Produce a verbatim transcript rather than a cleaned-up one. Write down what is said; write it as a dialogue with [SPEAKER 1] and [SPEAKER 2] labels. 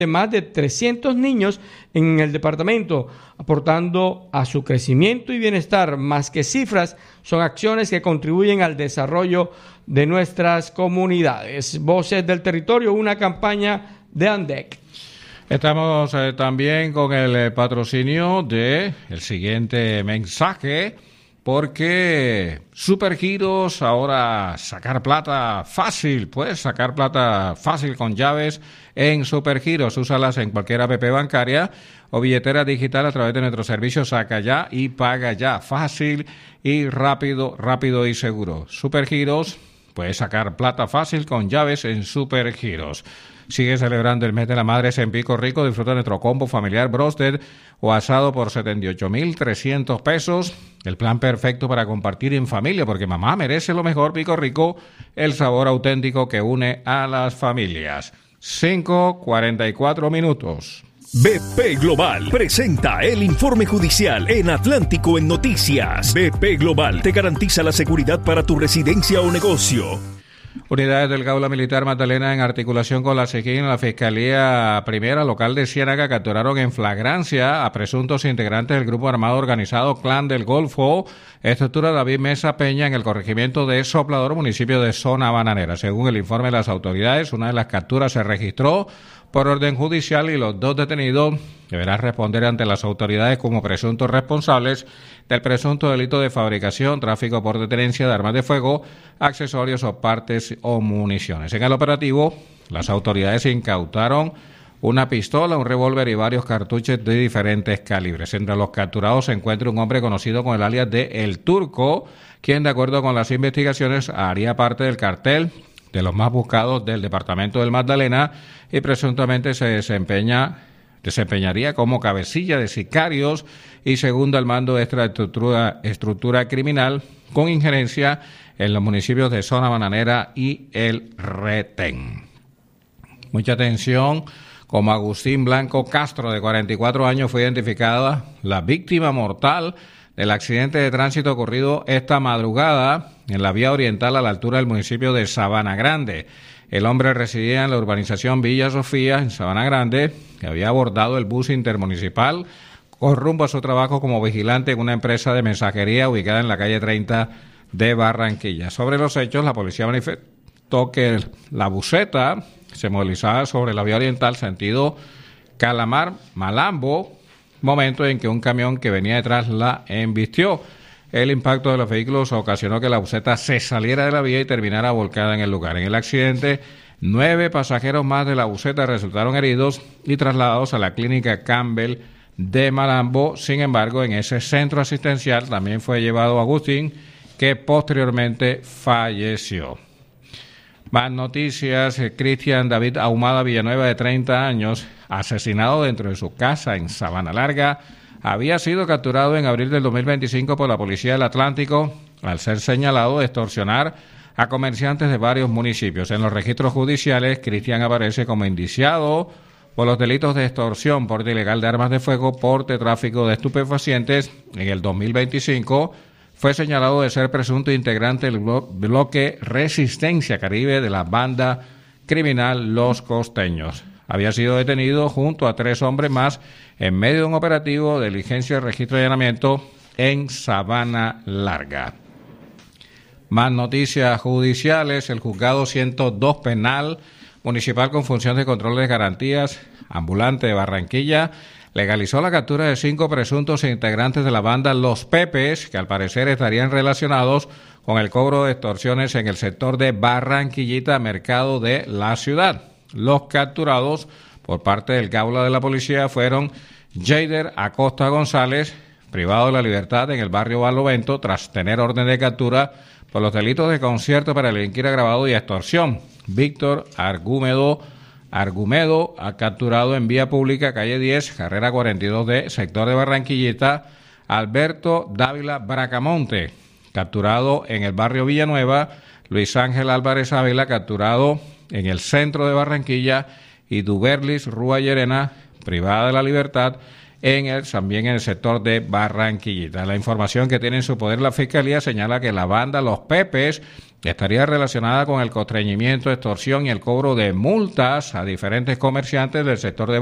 [SPEAKER 1] de más de trescientos niños en el departamento, aportando a su crecimiento y bienestar. Más que cifras, son acciones que contribuyen al desarrollo de nuestras comunidades. Voces del Territorio, una campaña de ANDEC.
[SPEAKER 2] Estamos eh, también con el eh, patrocinio de el siguiente mensaje, porque Supergiros, ahora sacar plata fácil, puedes sacar plata fácil con llaves en Supergiros. Úsalas en cualquier app bancaria o billetera digital a través de nuestro servicio Saca Ya y Paga Ya. Fácil y rápido, rápido y seguro. Supergiros, puedes sacar plata fácil con llaves en Supergiros. Sigue celebrando el mes de la madre en Pico Rico. Disfruta de nuestro combo familiar broasted o asado por setenta y ocho mil trescientos pesos. El plan perfecto para compartir en familia, porque mamá merece lo mejor. Pico Rico, el sabor auténtico que une a las familias. cinco cuarenta y cuatro minutos.
[SPEAKER 3] B P Global presenta el informe judicial en Atlántico en Noticias. B P Global te garantiza la seguridad para tu residencia o negocio.
[SPEAKER 2] Unidades del Gaula Militar Magdalena, en articulación con la SEGIN, la Fiscalía Primera Local de Ciénaga, capturaron en flagrancia a presuntos integrantes del grupo armado organizado Clan del Golfo, estructura David Mesa Peña, en el corregimiento de Soplador, municipio de Zona Bananera. Según el informe de las autoridades, una de las capturas se registró por orden judicial y los dos detenidos deberán responder ante las autoridades como presuntos responsables del presunto delito de fabricación, tráfico por detenencia de armas de fuego, accesorios o partes o municiones. En el operativo, las autoridades incautaron una pistola, un revólver y varios cartuchos de diferentes calibres. Entre los capturados se encuentra un hombre conocido con el alias de El Turco, quien, de acuerdo con las investigaciones, haría parte del cartel de los más buscados del departamento del Magdalena y presuntamente se desempeña, desempeñaría como cabecilla de sicarios y segundo al mando de esta estructura, estructura criminal con injerencia en los municipios de Zona Bananera y El Retén. Mucha atención, como Agustín Blanco Castro, de cuarenta y cuatro años, fue identificada la víctima mortal del accidente de tránsito ocurrido esta madrugada en la vía oriental a la altura del municipio de Sabana Grande. El hombre residía en la urbanización Villa Sofía, en Sabana Grande, que había abordado el bus intermunicipal con rumbo a su trabajo como vigilante en una empresa de mensajería ubicada en la calle treinta de Barranquilla. Sobre los hechos, la policía manifestó que la buseta se movilizaba sobre la vía oriental sentido Calamar-Malambo, momento en que un camión que venía detrás la embistió. El impacto de los vehículos ocasionó que la buseta se saliera de la vía y terminara volcada en el lugar. En el accidente, nueve pasajeros más de la buseta resultaron heridos y trasladados a la clínica Campbell de Malambo. Sin embargo, en ese centro asistencial también fue llevado Agustín, que posteriormente falleció. Más noticias. Cristian David Ahumada Villanueva, de treinta años, asesinado dentro de su casa en Sabana Larga, había sido capturado en abril del dos mil veinticinco por la Policía del Atlántico al ser señalado de extorsionar a comerciantes de varios municipios. En los registros judiciales, Cristian aparece como indiciado por los delitos de extorsión, porte ilegal de armas de fuego, porte, tráfico de estupefacientes. En el dos mil veinticinco fue señalado de ser presunto integrante del blo- bloque Resistencia Caribe de la banda criminal Los Costeños. Había sido detenido junto a tres hombres más en medio de un operativo de diligencia de registro de allanamiento en Sabana Larga. Más noticias judiciales. El juzgado ciento dos penal municipal con función de control de garantías ambulante de Barranquilla legalizó la captura de cinco presuntos integrantes de la banda Los Pepes, que al parecer estarían relacionados con el cobro de extorsiones en el sector de Barranquillita, mercado de la ciudad. Los capturados por parte del Gaula de la Policía fueron Jader Acosta González, privado de la libertad en el barrio Barlovento, tras tener orden de captura por los delitos de concierto para delinquir agravado y extorsión. Víctor Argumedo Argumedo ha capturado en vía pública, calle diez, carrera cuarenta y dos D, sector de Barranquillita. Alberto Dávila Bracamonte, capturado en el barrio Villanueva. Luis Ángel Álvarez Ávila, capturado en el centro de Barranquilla. Y Duberlis Rúa Llerena, privada de la libertad en el, también en el sector de Barranquillita. La información que tiene en su poder la Fiscalía señala que la banda Los Pepes estaría relacionada con el constreñimiento, extorsión y el cobro de multas a diferentes comerciantes del sector de